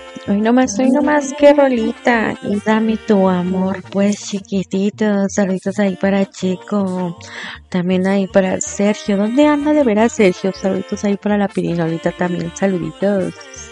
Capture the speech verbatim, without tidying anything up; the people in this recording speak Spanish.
Hoy nomás, hoy nomás, qué rolita. Y dame tu amor, pues chiquitito. Saluditos ahí para Chico. También ahí para Sergio. ¿Dónde anda de veras Sergio? Saluditos ahí para la Pirinolita también. Saluditos.